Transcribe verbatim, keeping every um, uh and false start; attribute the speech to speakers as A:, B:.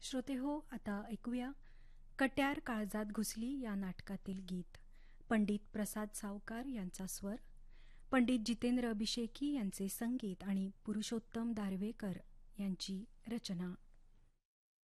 A: श्रोते हो, आता ऐकूया कट्यार काळजात घुसली या नाटकातील गीत. पंडित प्रसाद सावकार यांचा स्वर, पंडित जितेंद्र अभिषेकी यांचे संगीत आणि पुरुषोत्तम दारव्हेकर यांची रचना.